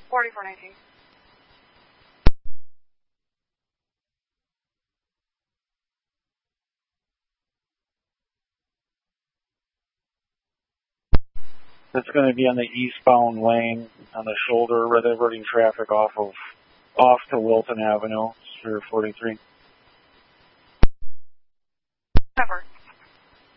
4419. It's going to be on the eastbound lane on the shoulder where they're diverting traffic off to Wilton Avenue, 43.